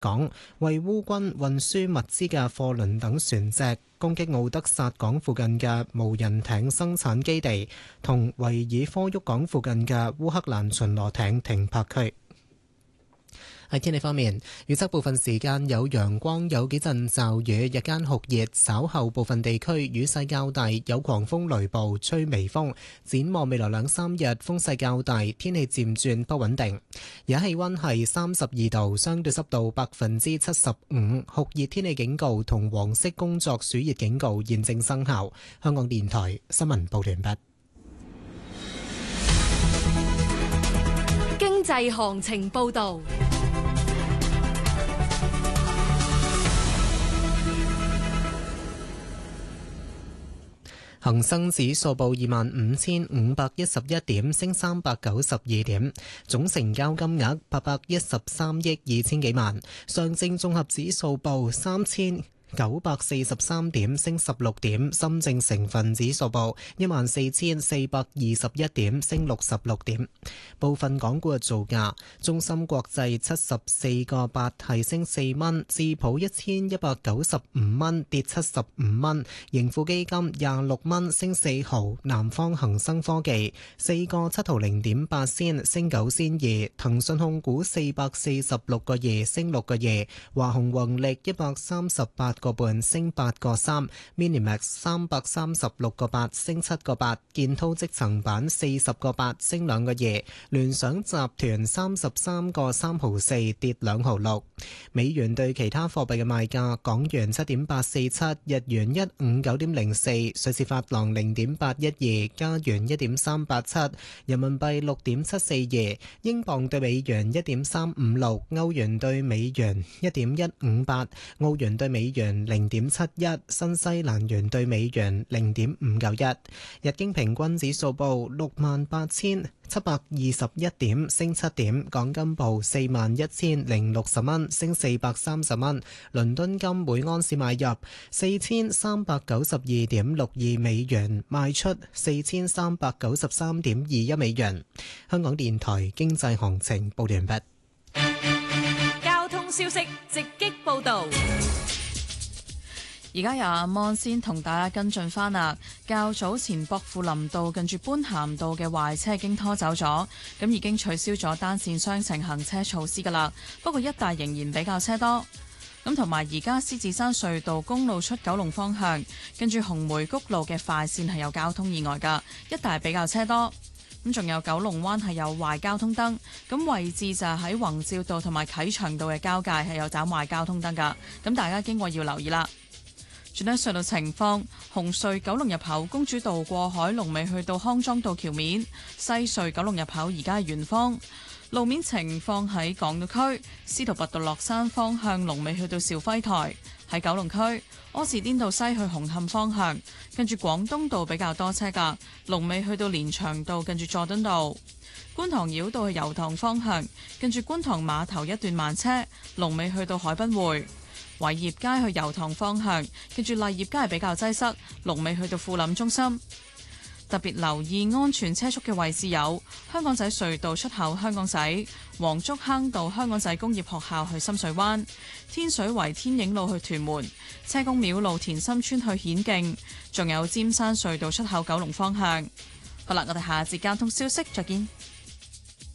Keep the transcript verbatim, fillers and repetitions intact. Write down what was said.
港，為烏軍運輸物資嘅貨輪等船隻攻擊奧德薩港附近嘅無人艇生產基地，同維爾科沃港附近嘅烏克蘭巡邏艇停泊區。喺天氣方面，預測部分時間有陽光，有幾陣驟雨，日間酷熱，稍後部分地區雨勢較大，有狂風雷暴，吹微風。展望未來兩三日風勢較大，天氣漸轉不穩定。而家氣溫係三十二度，相對濕度百分之七十五，酷熱天氣警告同黃色工作暑熱警告現正生效。香港電台新聞報道完畢。 經濟行情報道。 恒生指數報二萬五千五百一十一點，升三百九十二點，總成交金額八百一十三億二千幾萬。上證綜合指數報三千九百四十三點，升十六點。深證成分指數報一萬四千四百二十一點，升六十六點。部分港股嘅造價：中芯國際七十四個八提升四蚊，智普一千一百九十五蚊跌七十五蚊，盈富基金廿六蚊升四毫，南方恒生科技四個七毫零點八仙升九仙二，騰訊控股四百四十六個二升六個二，華虹宏力一百三十八個半升八個三 ，Minimax 三百三十六個八升七個八，建滔積層板四十個八升兩個二，聯想集團三十三個三毫四跌兩毫六。美元對其他貨幣嘅賣價：港元七點八四七，日元一五九點零四，瑞士法郎零點八一二，加元一點三八七，人民幣六點七四二，英鎊對美元一點三五六，歐元對美元一點一五八，澳元對美元零點七一，新西蘭元對美元零點五九一。日經平均指數報六萬八千七百二十一點，升七點。港金報四萬一千零六十蚊，升四百三十蚊。倫敦金每安士買入四千三百九十二點六二美元，賣出四千三百九十三點二一美元。香港電台經濟行情報完畢。 交通消息直擊報道。 而家由阿芒先同大家跟進翻啦。較早前薄扶林道近住般咸道嘅壞車已經拖走咗，咁已經取消咗單線雙程行車措施噶啦。不過一帶仍然比較車多。咁同埋而家獅子山隧道公路出九龍方向，跟住紅梅谷路嘅快線係有交通意外噶，一帶比較車多。咁仲有九龍灣係有壞交通燈，咁位置就係喺宏照道同埋啟祥道嘅交界係有斬壞交通燈噶，咁大家經過要留意啦。轉睇隧道情況，紅隧九龍入口公主道過海龍尾去到康莊道橋面，西隧九龍入口而家係圓方。路面情況喺港島區司徒拔道落山方向龍尾去到兆輝台，喺九龍區柯士甸道西去紅磡方向，跟住廣東道比較多車㗎，龍尾去到連翔道近住佐敦道。觀塘繞道去油塘方向，跟住觀塘碼頭一段慢車，龍尾去到海濱匯。偉業街去油塘方向，跟住麗業街係比較擠塞，龍尾去到富林中心。特別留意安全車速嘅位置有香港仔隧道出口香港仔、黃竹坑道香港仔工業學校去深水灣、天水圍天影路去屯門、車公廟路田心村去顯徑，仲有尖山隧道出口九龍方向。好啦，我哋下一節交通消息再見。